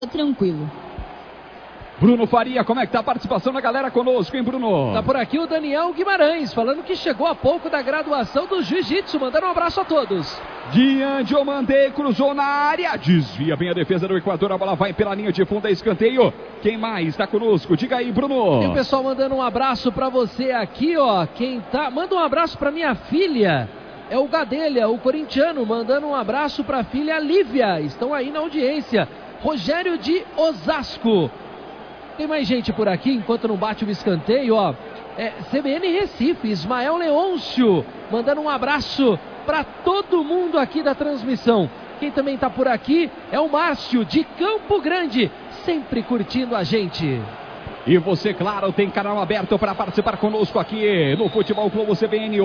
tranquilo. Bruno Faria, como é que tá a participação da galera conosco, hein, Bruno? Tá por aqui o Daniel Guimarães, falando que chegou há pouco da graduação do Jiu-Jitsu, mandando um abraço a todos. Diomandé cruzou na área, desvia bem a defesa do Equador, a bola vai pela linha de fundo, é escanteio. Quem mais está conosco? Diga aí, Bruno. E o pessoal mandando um abraço pra você aqui, ó. Manda um abraço pra minha filha. É o Gadelha, o corintiano, mandando um abraço pra filha Lívia. Estão aí na audiência. Rogério de Osasco. Tem mais gente por aqui, enquanto não bate o escanteio, ó. CBN Recife, Ismael Leôncio, mandando um abraço para todo mundo aqui da transmissão. Quem também tá por aqui é o Márcio, de Campo Grande, sempre curtindo a gente. E você, claro, tem canal aberto para participar conosco aqui no Futebol Clube CBN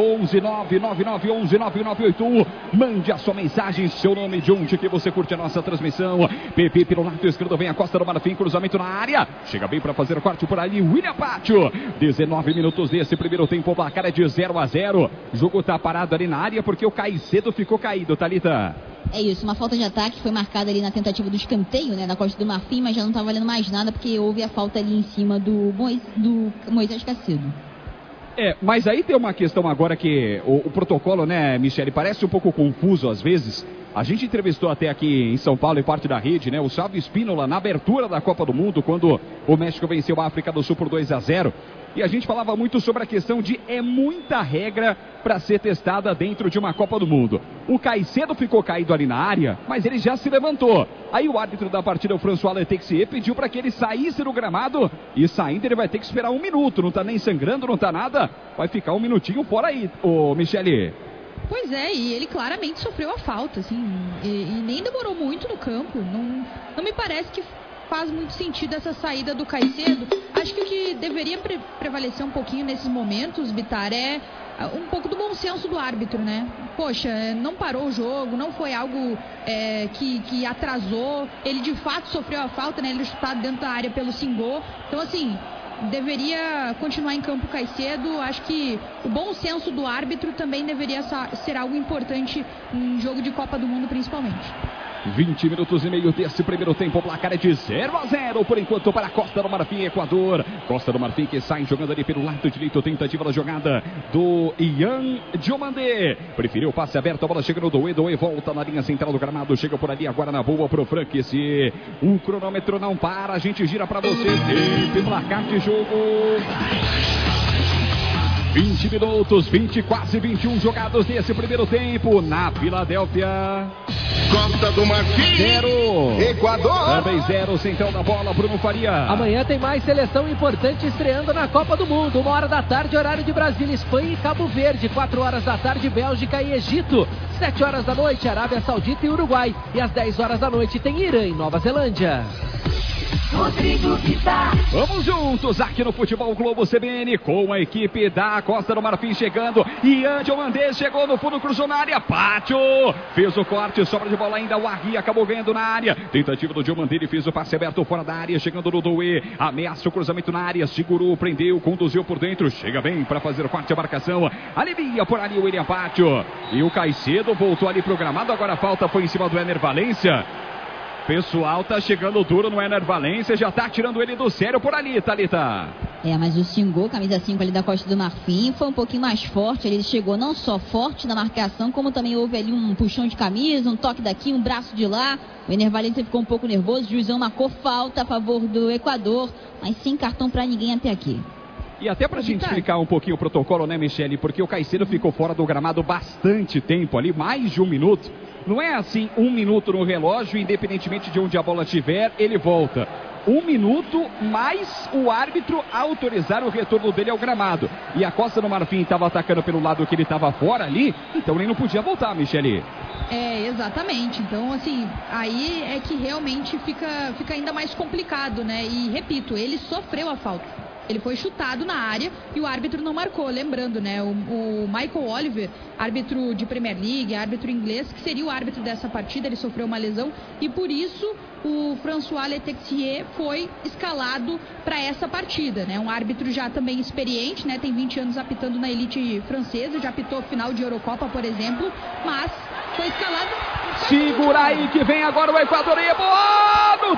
11-999-11-9981. Mande a sua mensagem, seu nome, de onde que você curte a nossa transmissão. PP pelo lado esquerdo, vem a Costa do Marfim, cruzamento na área. Chega bem para fazer o corte por ali, William Pátio. 19 minutos desse primeiro tempo, o placar é de 0-0. O jogo tá parado ali na área porque o Caicedo ficou caído, Thalita. É isso, uma falta de ataque foi marcada ali na tentativa do escanteio, né, da Costa do Marfim, mas já não tá valendo mais nada porque houve a falta ali em cima do Moisés Caicedo. Mas aí tem uma questão agora que o protocolo, né, Michele, parece um pouco confuso às vezes. A gente entrevistou até aqui em São Paulo, em parte da rede, né, o Sávio Spínola na abertura da Copa do Mundo, quando o México venceu a África do Sul por 2-0. E a gente falava muito sobre a questão de muita regra para ser testada dentro de uma Copa do Mundo. O Caicedo ficou caído ali na área, mas ele já se levantou. Aí o árbitro da partida, o François Letexier, pediu para que ele saísse do gramado. E saindo ele vai ter que esperar 1 minuto. Não tá nem sangrando, não tá nada. Vai ficar 1 minutinho fora aí, ô Michele. Pois é, e ele claramente sofreu a falta, assim, e nem demorou muito no campo. Não me parece que faz muito sentido essa saída do Caicedo. Acho que o que deveria prevalecer um pouquinho nesses momentos, Bitar, é um pouco do bom senso do árbitro, né? Poxa, não parou o jogo, não foi algo que atrasou. Ele de fato sofreu a falta, né? Ele chutado dentro da área pelo Singô. Então, assim, deveria continuar em campo Caicedo. Acho que o bom senso do árbitro também deveria ser algo importante em jogo de Copa do Mundo, principalmente. 20 minutos e meio desse primeiro tempo, o placar é de 0-0 por enquanto para a Costa do Marfim, Equador. Costa do Marfim que sai jogando ali pelo lado direito, tentativa da jogada do Ian Diomandé. Preferiu o passe aberto, a bola chega no Doué volta na linha central do gramado, chega por ali agora na boa pro Frank. Se o cronômetro não para, a gente gira para você. Tempo e placar de jogo. 20 minutos, quase 21 jogados nesse primeiro tempo na Filadélfia. Costa do Marfim, 0. Equador. Também 0, central da bola, Bruno Faria. Amanhã tem mais seleção importante estreando na Copa do Mundo. 1h, horário de Brasília, Espanha e Cabo Verde. 4h, Bélgica e Egito. 7h, Arábia Saudita e Uruguai. E às 10h tem Irã e Nova Zelândia. Rodrigo Vitar. Vamos juntos aqui no Futebol Globo CBN com a equipe da Costa do Marfim chegando. Ian Diomandé chegou no fundo, cruzou na área. Pátio fez o corte, sobra de bola ainda. O Arri acabou ganhando na área. Tentativa do Diomandé, ele fez o passe aberto fora da área. Chegando no Doué, ameaça o cruzamento na área. Segurou, prendeu, conduziu por dentro. Chega bem para fazer o corte, a marcação. Alivia por ali o William Pátio. E o Caicedo voltou ali programado. Agora a falta foi em cima do Ener Valência. Pessoal tá chegando duro no Ener Valência, já tá tirando ele do sério por ali, Thalita. Mas o Singô, camisa 5 ali da Costa do Marfim, foi um pouquinho mais forte. Ele chegou não só forte na marcação, como também houve ali um puxão de camisa, um toque daqui, um braço de lá. O Ener Valência ficou um pouco nervoso, o juizão marcou falta a favor do Equador, mas sem cartão para ninguém até aqui. E até pra gente explicar um pouquinho o protocolo, né, Michele? Porque o Caicedo ficou fora do gramado bastante tempo ali, mais de 1 minuto. Não é assim 1 minuto no relógio, independentemente de onde a bola estiver, ele volta. 1 minuto mais o árbitro autorizar o retorno dele ao gramado. E a Costa do Marfim estava atacando pelo lado que ele estava fora ali, então ele não podia voltar, Michele. Exatamente. Então, assim, aí é que realmente fica ainda mais complicado, né? E, repito, ele sofreu a falta. Ele foi chutado na área e o árbitro não marcou. Lembrando, né, o Michael Oliver, árbitro de Premier League, árbitro inglês, que seria o árbitro dessa partida, ele sofreu uma lesão e por isso o François Letexier foi escalado para essa partida, né? Um árbitro já também experiente, né? Tem 20 anos apitando na elite francesa, já apitou final de Eurocopa, por exemplo, mas foi escalado. Segura aí que vem agora o Equador e é boa!